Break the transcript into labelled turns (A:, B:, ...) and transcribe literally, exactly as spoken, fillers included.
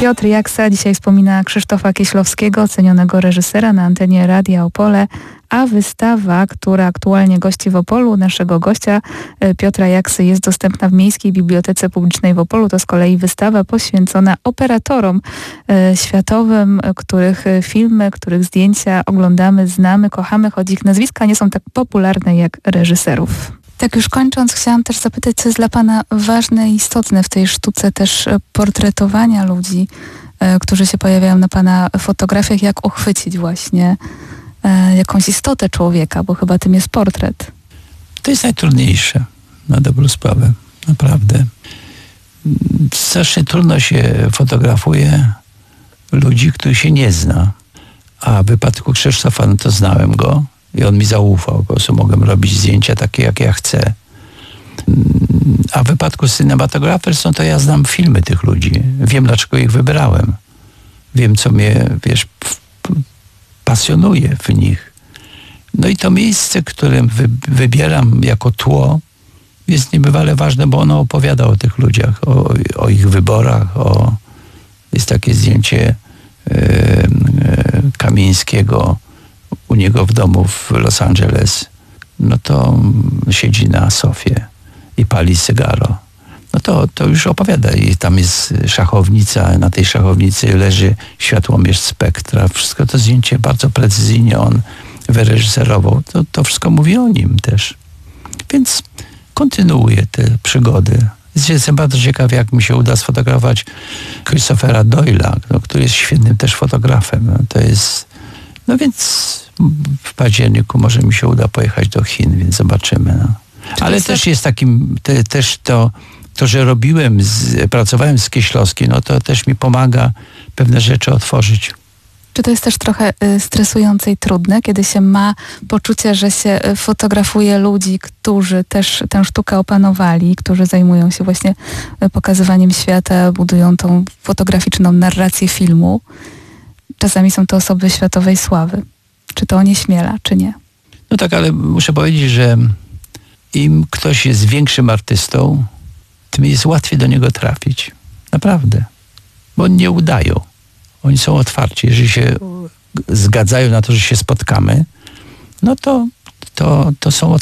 A: Piotr Jaksa dzisiaj wspomina Krzysztofa Kieślowskiego, cenionego reżysera, na antenie Radia Opole, a wystawa, która aktualnie gości w Opolu, naszego gościa Piotra Jaksy, jest dostępna w Miejskiej Bibliotece Publicznej w Opolu. To z kolei wystawa poświęcona operatorom e, światowym, których filmy, których zdjęcia oglądamy, znamy, kochamy, choć ich nazwiska nie są tak popularne jak reżyserów. Tak już kończąc, chciałam też zapytać, co jest dla Pana ważne i istotne w tej sztuce też portretowania ludzi, e, którzy się pojawiają na Pana fotografiach, jak uchwycić właśnie e, jakąś istotę człowieka, bo chyba tym jest portret.
B: To jest najtrudniejsze, na dobrą sprawę, naprawdę. Strasznie trudno się fotografuje ludzi, których się nie zna. A w wypadku Krzysztofa, no to znałem go i on mi zaufał, po prostu mogłem robić zdjęcia takie, jak ja chcę. A w wypadku cinematografers, no to ja znam filmy tych ludzi. Wiem, dlaczego ich wybrałem. Wiem, co mnie, wiesz, pasjonuje w nich. No i to miejsce, które wy, wybieram jako tło, jest niebywale ważne, bo ono opowiada o tych ludziach, o, o ich wyborach. O, jest takie zdjęcie e, e, Kamińskiego u niego w domu w Los Angeles. No to siedzi na sofie i pali cygaro. No to, to już opowiada. I tam jest szachownica, na tej szachownicy leży światłomierz spektra. Wszystko to zdjęcie bardzo precyzyjnie on wyreżyserował. To, to wszystko mówi o nim też. Więc kontynuuję te przygody. Jestem bardzo ciekaw, jak mi się uda sfotografować Christophera Doyle'a, no, który jest świetnym też fotografem. No, to jest... No więc w październiku może mi się uda pojechać do Chin, więc zobaczymy. No. Ale też tak... jest takim, te, też to, to, że robiłem, z, pracowałem z Kieślowskim, no to też mi pomaga pewne rzeczy otworzyć.
A: Czy to jest też trochę stresujące i trudne, kiedy się ma poczucie, że się fotografuje ludzi, którzy też tę sztukę opanowali, którzy zajmują się właśnie pokazywaniem świata, budują tą fotograficzną narrację filmu. Czasami są to osoby światowej sławy. Czy to onieśmiela, czy nie?
B: No tak, ale muszę powiedzieć, że im ktoś jest większym artystą, tym jest łatwiej do niego trafić. Naprawdę. Bo oni nie udają. Oni są otwarci. Jeżeli się zgadzają na to, że się spotkamy, no to, to, to są otwarci.